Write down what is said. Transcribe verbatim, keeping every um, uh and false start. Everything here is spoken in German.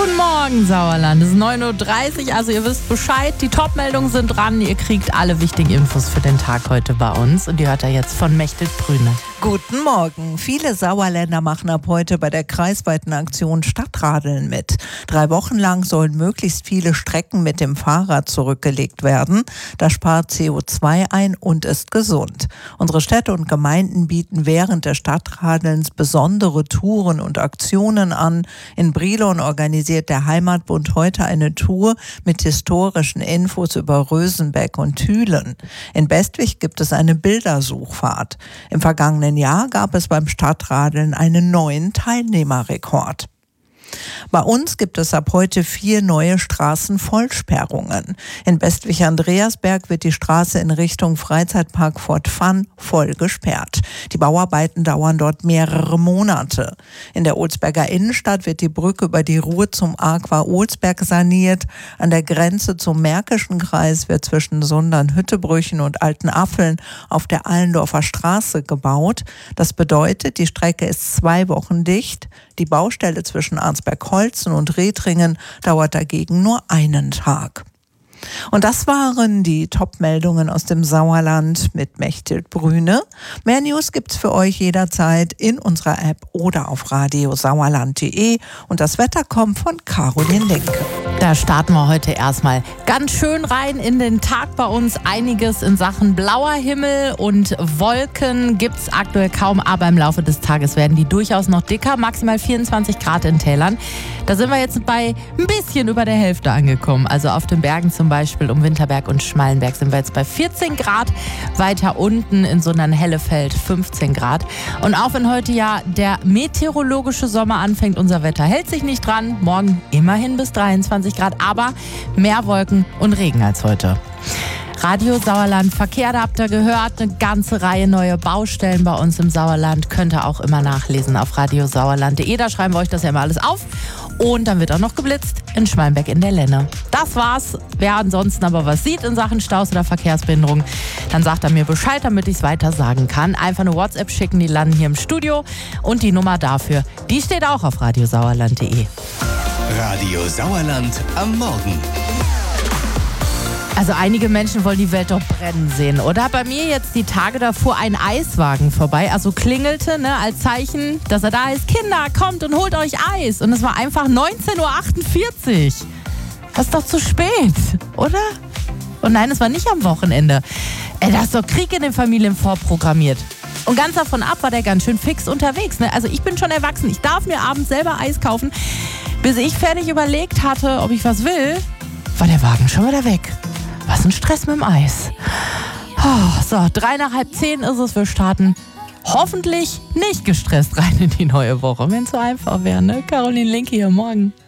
Guten Morgen, Sauerland. Es ist neun Uhr dreißig, also ihr wisst Bescheid. Die Top-Meldungen sind dran. Ihr kriegt alle wichtigen Infos für den Tag heute bei uns. Und die hört ihr jetzt von Mechthild Brüne. Guten Morgen. Viele Sauerländer machen ab heute bei der kreisweiten Aktion Stadtradeln mit. Drei Wochen lang sollen möglichst viele Strecken mit dem Fahrrad zurückgelegt werden. Das spart C O zwei ein und ist gesund. Unsere Städte und Gemeinden bieten während des Stadtradelns besondere Touren und Aktionen an. In Brilon organisiert der Heimatbund heute eine Tour mit historischen Infos über Rösenbeck und Thülen. In Bestwig gibt es eine Bildersuchfahrt. Im vergangenen Jahr gab es beim Stadtradeln einen neuen Teilnehmerrekord. Bei uns gibt es ab heute vier neue Straßenvollsperrungen. In Bestwig-Andreasberg wird die Straße in Richtung Freizeitpark Fort Fun voll gesperrt. Die Bauarbeiten dauern dort mehrere Monate. In der Olsberger Innenstadt wird die Brücke über die Ruhr zum Aqua Olsberg saniert. An der Grenze zum Märkischen Kreis wird zwischen Sundern-Hüttebrüchen und Altenaffeln auf der Allendorfer Straße gebaut. Das bedeutet, die Strecke ist zwei Wochen dicht. Die Baustelle zwischen Arnsberg-Holzen und Redringen dauert dagegen nur einen Tag. Und das waren die Top-Meldungen aus dem Sauerland mit Mechthild Brüne. Mehr News gibt's für euch jederzeit in unserer App oder auf radiosauerland punkt de. Und das Wetter kommt von Caroline Linke. Da starten wir heute erstmal ganz schön rein in den Tag bei uns. Einiges in Sachen blauer Himmel und Wolken gibt's aktuell kaum, aber im Laufe des Tages werden die durchaus noch dicker. Maximal vierundzwanzig Grad in Tälern. Da sind wir jetzt bei ein bisschen über der Hälfte angekommen. Also auf den Bergen zum Beispiel um Winterberg und Schmallenberg sind wir jetzt bei vierzehn Grad. Weiter unten in Sundern-Hellefeld fünfzehn Grad. Und auch wenn heute ja der meteorologische Sommer anfängt, unser Wetter hält sich nicht dran. Morgen immerhin bis dreiundzwanzig Grad, aber mehr Wolken und Regen als heute. Radio Sauerland Verkehr, da habt ihr gehört, eine ganze Reihe neue Baustellen bei uns im Sauerland. Könnt ihr auch immer nachlesen auf radiosauerland punkt de. Da schreiben wir euch das ja immer alles auf. Und dann wird auch noch geblitzt in Schmallenberg in der Lenne. Das war's. Wer ansonsten aber was sieht in Sachen Staus oder Verkehrsbehinderung, dann sagt er mir Bescheid, damit ich es weiter sagen kann. Einfach eine WhatsApp schicken, die landen hier im Studio. Und die Nummer dafür, die steht auch auf radiosauerland punkt de. Radio Sauerland am Morgen. Also einige Menschen wollen die Welt doch brennen sehen, oder? Bei mir jetzt die Tage, da fuhr ein Eiswagen vorbei, also klingelte, ne, als Zeichen, dass er da ist. Kinder, kommt und holt euch Eis. Und es war einfach neunzehn Uhr achtundvierzig. Das ist doch zu spät, oder? Und nein, es war nicht am Wochenende. Ey, da ist doch Krieg in den Familien vorprogrammiert. Und ganz davon ab war der ganz schön fix unterwegs, ne? Also ich bin schon erwachsen, ich darf mir abends selber Eis kaufen. Bis ich fertig überlegt hatte, ob ich was will, war der Wagen schon wieder weg. Was ein Stress mit dem Eis. Oh, so, drei nach halb zehn ist es. Wir starten hoffentlich nicht gestresst rein in die neue Woche. Wenn es so einfach wäre, ne? Caroline Linke hier, morgen.